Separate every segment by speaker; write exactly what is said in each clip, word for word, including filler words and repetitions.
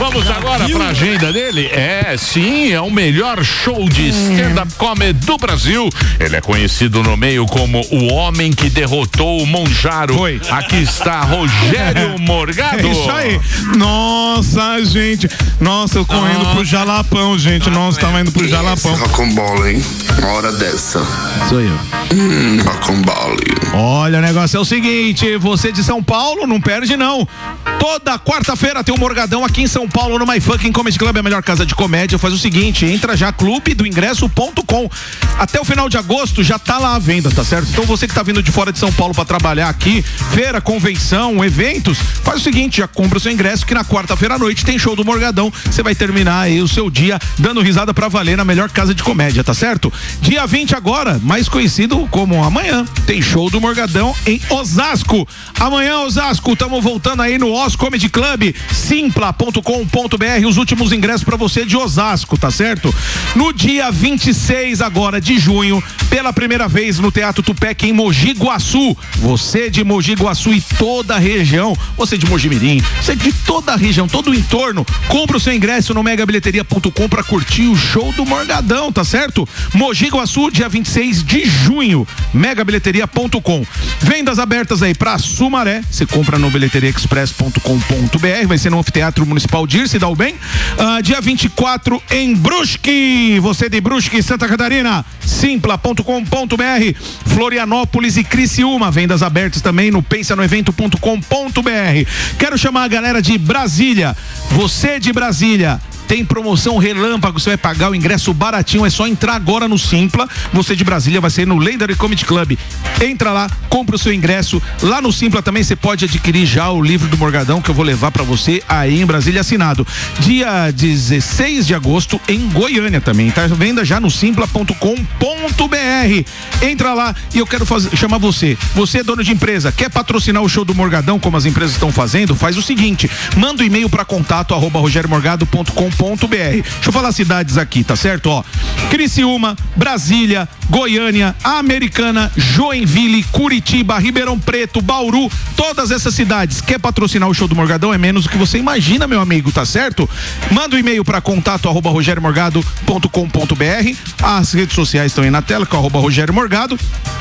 Speaker 1: Vamos agora para a agenda dele. É, sim, é o melhor show de stand-up comedy do Brasil. Ele é conhecido no meio como o homem que derrotou o Monjaro.
Speaker 2: Oi.
Speaker 1: Aqui está Rogério Morgado.
Speaker 2: É isso aí. Nossa, gente. Nossa, eu correndo
Speaker 3: Nossa.
Speaker 2: pro Jalapão, gente. Nossa, tava indo pro Jalapão.
Speaker 4: Rocambole, hein? Uma hora dessa.
Speaker 2: Sou eu.
Speaker 4: Hum, rocambole.
Speaker 2: Olha, o negócio é o seguinte, você de São Paulo, não perde não. Toda quarta-feira tem um Morgadão aqui em São Paulo, no My Fucking Comedy Club, a melhor casa de comédia. Faz o seguinte, entra já clube do ingresso ponto com. Até o final de agosto já tá lá à venda, tá certo? Então você que tá vindo de fora de São Paulo pra trabalhar aqui, feira, convenção, eventos, faz o seguinte, já compra o seu ingresso que na quarta-feira à noite tem show do Morgadão. Você vai terminar aí o seu dia dando risada pra valer na melhor casa de comédia, tá certo? Dia vinte agora, mais conhecido como amanhã, tem show do Morgadão em Osasco. Amanhã, Osasco, estamos voltando aí no Os Comedy Club, simpla ponto com ponto br, os últimos ingressos pra você de Osasco, tá certo? No dia vinte e seis agora de junho, pela primeira vez no Teatro Tupec em Mogi Guaçu. Você de Mogi Guaçu e toda a região, você de Mojimirim, você de toda a região, todo o entorno, compra o seu ingresso no mega bilheteria ponto com pra curtir o show do Morgadão, tá certo? Mogi Guaçu, dia vinte e seis de junho, mega bilheteria ponto com. Vendas abertas aí pra Sumaré, você compra no bilheteria express ponto com ponto br, vai ser no Anfiteatro Municipal Dirce, dá o bem. Uh, dia vinte e quatro em Brusque, você de Brusque, Santa Catarina, simpla ponto com ponto br, Florianópolis e Criciúma, vendas abertas também no pensa no evento ponto com ponto br. Quero chamar a galera de Brasília, você de Brasília, tem promoção relâmpago, você vai pagar o ingresso baratinho, é só entrar agora no Simpla. Você de Brasília vai ser no Legendary Comedy Club. Entra lá, compra o seu ingresso. Lá no Simpla também você pode adquirir já o livro do Morgadão que eu vou levar pra você aí em Brasília assinado. Dia dezesseis de agosto em Goiânia também, tá? Venda já no simpla ponto com ponto br. Entra lá e eu quero fazer, chamar você. Você é dono de empresa, quer patrocinar o show do Morgadão como as empresas estão fazendo? Faz o seguinte, manda um e-mail pra contato arroba rogério morgado ponto com ponto br. Deixa eu falar cidades aqui, tá certo? Ó, Criciúma, Brasília, Goiânia, Americana, Joinville, Curitiba, Ribeirão Preto, Bauru, todas essas cidades. Quer patrocinar o show do Morgadão? É menos do que você imagina, meu amigo, tá certo? Manda um e-mail para contato arroba rogério morgado ponto com ponto br. As redes sociais estão aí na tela, com arroba Rogério Morgado.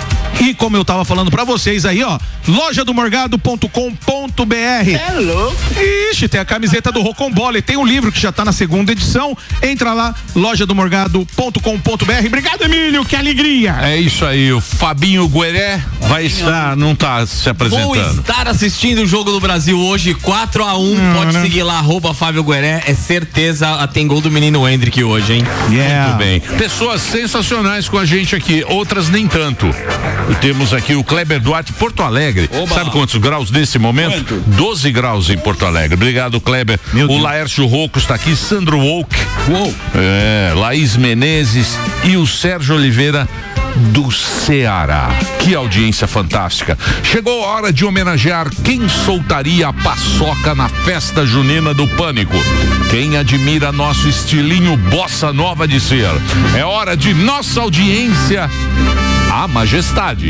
Speaker 2: E como eu tava falando pra vocês aí, ó, loja do morgado ponto com ponto br. É louco. Ixi, tem a camiseta do Rocambole, tem um livro que já tá na segunda edição. Entra lá, loja do morgado ponto com ponto br. Obrigado, Emílio, que alegria.
Speaker 1: É isso aí, o Fabinho Gueré vai estar, não tá se apresentando.
Speaker 3: Vou estar assistindo o Jogo do Brasil hoje, quatro a um. Não, pode não. seguir lá, arroba Fábio Gueré. É certeza, tem gol do menino Hendrick hoje, hein?
Speaker 1: Yeah. Muito bem. Pessoas sensacionais com a gente aqui, outras nem tanto. E temos aqui o Kleber Duarte, Porto Alegre. Oba. Sabe quantos graus nesse momento? Quanto? doze graus em Porto Alegre. Obrigado, Kleber. Meu o Deus. Laércio Rocco está aqui, Sandro Wolk. Uou. É, Laís Menezes e o Sérgio Oliveira do Ceará. Que audiência fantástica. Chegou a hora de homenagear quem soltaria a paçoca na festa junina do Pânico. Quem admira nosso estilinho bossa nova de ser. É hora de nossa audiência, a majestade.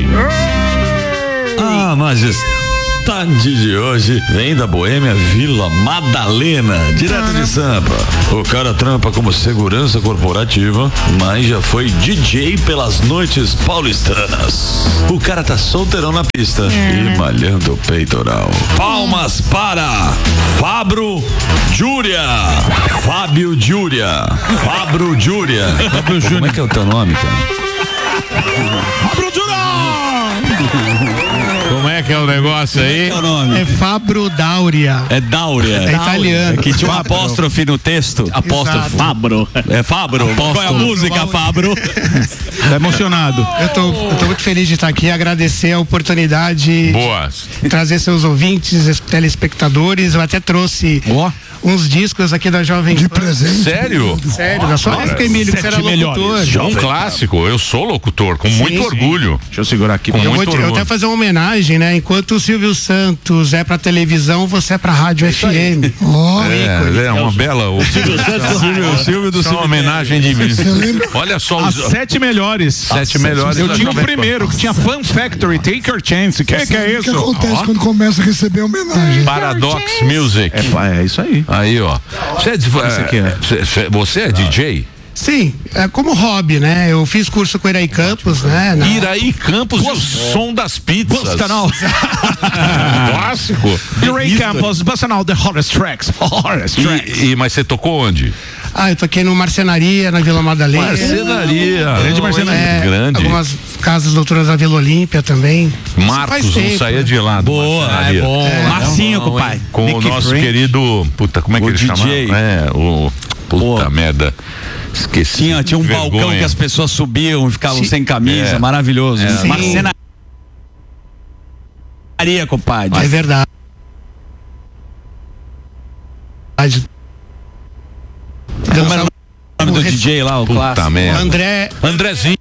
Speaker 5: A majestade de hoje vem da Boêmia Vila Madalena, direto de Sampa. O cara trampa como segurança corporativa, mas já foi D J pelas noites paulistanas. O cara tá solteirão na pista e malhando o peitoral. Palmas para Fabro Júria. Fábio Júria. Fabro Júria. Fabro Júria. Como é que é o teu nome, cara?
Speaker 2: Fabro Júria!
Speaker 1: Como é que é o negócio aí?
Speaker 2: É, o nome? É Fabro Dáurea.
Speaker 5: É Dáurea.
Speaker 2: É italiano.
Speaker 5: É que tinha um apóstrofe no texto.
Speaker 3: Apóstrofe. Fabro.
Speaker 5: É Fabro. Apóstolo. Qual é a música, Fabro?
Speaker 2: Tá emocionado.
Speaker 6: Eu tô, eu tô muito feliz de estar aqui, agradecer a oportunidade.
Speaker 1: Boa.
Speaker 6: De trazer seus ouvintes, telespectadores. Eu até trouxe
Speaker 2: Boa.
Speaker 6: uns discos aqui da Jovem
Speaker 2: de presente.
Speaker 1: Sério?
Speaker 6: Sério, da sua época, Emílio, que você era locutor.
Speaker 1: Já um clássico, eu sou locutor, com
Speaker 6: Sim,
Speaker 1: muito
Speaker 6: sim.
Speaker 1: orgulho.
Speaker 2: Deixa eu segurar aqui.
Speaker 1: Com
Speaker 6: Eu,
Speaker 1: muito
Speaker 6: vou, te- eu
Speaker 1: orgulho.
Speaker 6: até fazer uma homenagem, né? né? Enquanto o Silvio Santos é pra televisão, você é pra rádio F M.
Speaker 1: Oh, é, é uma bela. O
Speaker 5: Silvio Santos, Silvio, Silvio do Silvio.
Speaker 1: Uma homenagem de mim. Olha só
Speaker 2: os. As sete melhores.
Speaker 1: Sete melhores.
Speaker 2: Eu tinha o primeiro, que tinha Fun Factory, Take Your Chance. O que, que é isso?
Speaker 7: O que acontece oh. quando começa a receber homenagem?
Speaker 1: Paradox Music.
Speaker 2: É, é isso aí.
Speaker 1: Aí, ó. Você é, é, você é D J?
Speaker 6: Sim, é como hobby, né? Eu fiz curso com Iraí Campos, né?
Speaker 1: Na... Iraí Campos e o som das pizzas. Clássico.
Speaker 2: Iraí Campos, Bustanal, the hottest tracks. Hottest tracks.
Speaker 1: E, e, mas você tocou onde?
Speaker 6: Ah, eu toquei no Marcenaria, na Vila Madalena.
Speaker 1: Marcenaria.
Speaker 6: Oh,
Speaker 1: grande Marcenaria.
Speaker 6: É,
Speaker 1: grande.
Speaker 6: Algumas casas doutoras da Vila Olímpia também.
Speaker 1: Marcos não saía de lá.
Speaker 3: Boa, é bom.
Speaker 6: É,
Speaker 3: Marcinho, compadre.
Speaker 1: Com Nick o nosso Frank. Querido, puta, como é que
Speaker 5: o
Speaker 1: ele
Speaker 5: D J.
Speaker 1: chama? É, o puta Boa. merda. Esqueci.
Speaker 5: Tinha, tinha um vergonha. balcão que as pessoas subiam e ficavam Sim. sem camisa, é. maravilhoso. É. Marcenaria, compadre.
Speaker 6: É verdade.
Speaker 5: Como era o nome do D J lá, o
Speaker 1: Puta
Speaker 5: clássico?
Speaker 1: merda.
Speaker 6: André.
Speaker 1: Andrezinho.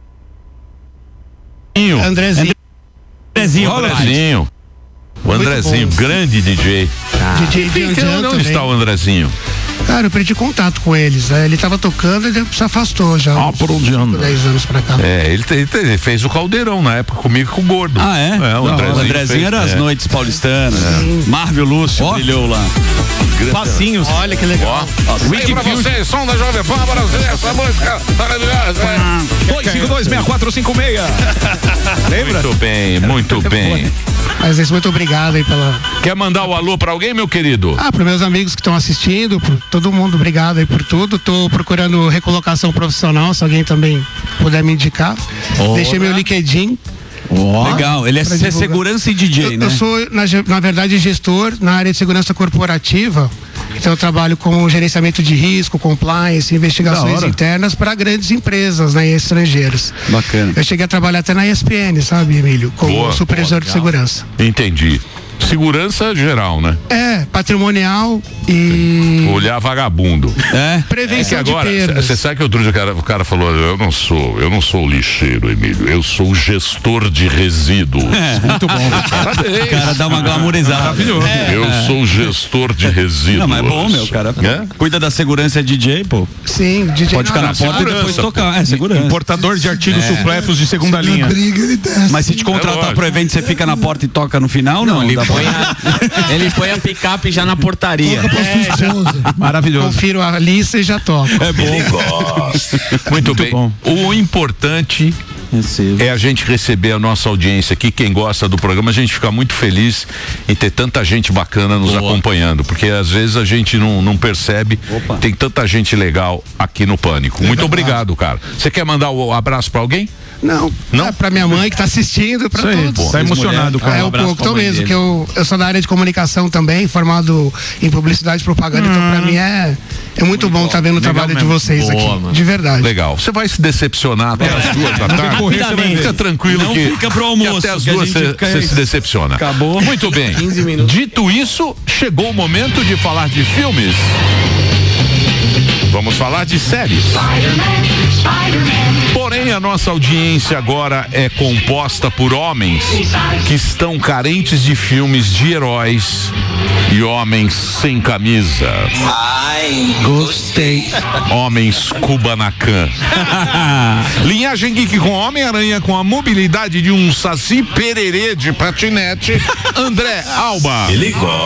Speaker 6: Andrezinho.
Speaker 1: Andrezinho. O Andrezinho. O Andrezinho, grande D J.
Speaker 6: Ah. D J de
Speaker 1: Onde também. está o Andrezinho?
Speaker 6: Cara, eu perdi contato com eles. Né? Ele tava tocando e ele se afastou já.
Speaker 1: Ah, por onde anda?
Speaker 6: dez anos pra cá.
Speaker 1: É, ele, ele, ele fez o Caldeirão na época comigo com o Gordo.
Speaker 5: Ah, é?
Speaker 1: é o Andrezinho,
Speaker 5: o Andrezinho
Speaker 1: fez,
Speaker 5: era as
Speaker 1: é.
Speaker 5: noites paulistanas. É. Marvel Lúcio oh. brilhou lá.
Speaker 2: Passinhos.
Speaker 6: Olha que legal.
Speaker 1: Rick pra você, som da Jovem Pan, Brasil, essa música maravilhosa.
Speaker 2: dois cinco dois, seis quatro cinco seis. Lembra?
Speaker 1: Muito bem, muito bem.
Speaker 6: Mas isso, muito obrigado aí pela...
Speaker 1: Quer mandar o alô pra alguém, meu querido?
Speaker 6: Ah, pros meus amigos que estão assistindo, por todo mundo, obrigado aí por tudo. Tô procurando recolocação profissional, se alguém também puder me indicar. Ora. Deixei meu LinkedIn.
Speaker 5: Oh, legal, ele é ser segurança e D J,
Speaker 6: eu,
Speaker 5: né?
Speaker 6: Eu sou, na, na verdade, gestor na área de segurança corporativa. Então eu trabalho com gerenciamento de risco, compliance, investigações internas para grandes empresas, né, e estrangeiras.
Speaker 5: Bacana.
Speaker 6: Eu cheguei a trabalhar até na E S P N, sabe, Emílio? Como boa, supervisor boa, de segurança.
Speaker 1: Entendi. Segurança geral, né?
Speaker 6: É, patrimonial e...
Speaker 1: Olhar vagabundo.
Speaker 5: É?
Speaker 6: Prevenção
Speaker 1: é que agora,
Speaker 6: de perdas.
Speaker 1: Você sabe que outro dia o cara, o cara falou, eu não sou, eu não sou lixeiro, Emílio, eu sou gestor de resíduos.
Speaker 5: É, muito bom. O cara dá uma glamourizada. Maravilhoso.
Speaker 1: É. Eu sou gestor de resíduos. Não,
Speaker 5: mas é bom, meu, cara. É? Cuida da segurança D J, pô.
Speaker 6: Sim, D J.
Speaker 5: Pode ficar na porta e depois tocar. É, segurança.
Speaker 2: Importador de artigos é. suplétivos de segunda
Speaker 7: se
Speaker 2: linha.
Speaker 7: Briga, ele desce.
Speaker 5: Mas se te contratar é pro evento, você fica na porta e toca no final? Não, não
Speaker 3: ele, põe a, ele põe a picape já na portaria.
Speaker 6: É,
Speaker 2: maravilhoso.
Speaker 6: Confiro a lista e já toco.
Speaker 5: É bom.
Speaker 1: Muito, Muito bem.
Speaker 5: Bom.
Speaker 1: O importante Recebo. é a gente receber a nossa audiência aqui, quem gosta do programa, a gente fica muito feliz em ter tanta gente bacana nos Boa. acompanhando, porque às vezes a gente não, não percebe, Opa. tem tanta gente legal aqui no Pânico. É muito verdade. obrigado, cara. Você quer mandar o um abraço pra alguém?
Speaker 6: Não, não? É pra minha mãe que tá assistindo, pra Isso todos.
Speaker 2: Aí, tá emocionado, cara.
Speaker 6: É um pouco, tô mesmo, que eu, eu sou da área de comunicação também, formado em publicidade e propaganda, hum. então pra mim é, é muito, muito bom estar tá vendo o trabalho mesmo. de vocês Boa, aqui, mano. de verdade.
Speaker 1: Legal. Você vai se decepcionar até as duas da tarde.
Speaker 2: Correr,
Speaker 1: fica tranquilo
Speaker 5: não
Speaker 1: que,
Speaker 5: fica pro almoço,
Speaker 1: que até as duas você se decepciona.
Speaker 5: Acabou.
Speaker 1: Muito bem. Dito isso, chegou o momento de falar de filmes. Vamos falar de séries. Porém, a nossa audiência agora é composta por homens que estão carentes de filmes de heróis e homens sem camisa.
Speaker 3: Ai, gostei.
Speaker 1: Homens Kubanacan. Linhagem geek com Homem-Aranha com a mobilidade de um saci pererê de patinete. André Alba.
Speaker 5: Ele gosta.